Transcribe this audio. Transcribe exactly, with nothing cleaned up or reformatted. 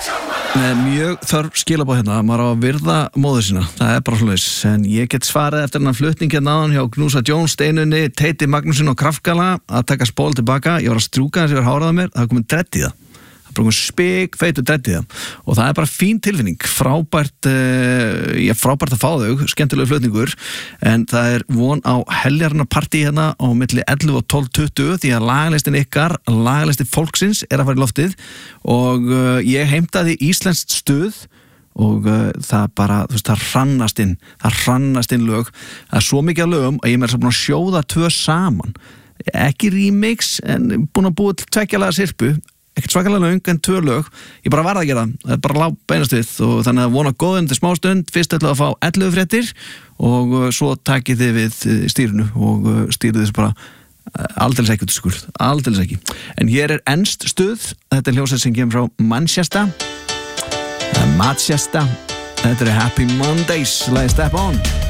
Með mjög þörf skilabóð hérna, maður á að virða móður sína, það er bara svoleiðis, en ég get svarað eftir hennan flutning hérna áðan hjá Knúsa Jones, Steinunni, Teiti Magnúsin og Kraftgala að taka spól tilbaka, ég var að strjúka þess að ég var hárað á mér, það er komin dredd í það. Það er bara spik, feitu dredd í það og það er bara fín tilfinning, frábært, uh, já, frábært að fá þau, skemmtilegu flutningur, en það er von á heljarnarpartí hérna á milli ellefu og tólf tuttugu því að lagalistin ykkar, lagalisti fólksins er að fara í loftið og uh, ég heimtaði íslenskt stuð og uh, það bara, þú veist, það hrannast inn, það hrannast inn lög, það er svo mikið af lögum að ég er svo búin að sjóða tvö saman, ekki remix en búin að búa til tveggjalega sirpu, ekkert svakalega löng en tvö lög, ég bara varð að gera það er bara lág beinast við og þannig að vona góðum til smástund, fyrst ætlaðu að fá ellefu fréttir og uh, svo takið þið við uh, stýrinu og uh, stýrið þessu bara uh, aldeilis ekki út skur, aldeilis ekki en hér er enskt stuð, þetta er hljómsveit sem kemur frá Manchester uh, Manchester, þetta er Happy Mondays, lagið Step On.